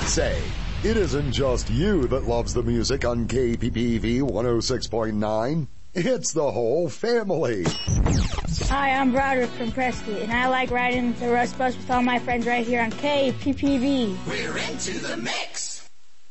Say, it isn't just you that loves the music on KPPV 106.9. It's the whole family. Hi, I'm Broderick from Prescott, and I like riding the Rust Bus with all my friends right here on KPPV. We're into the mix.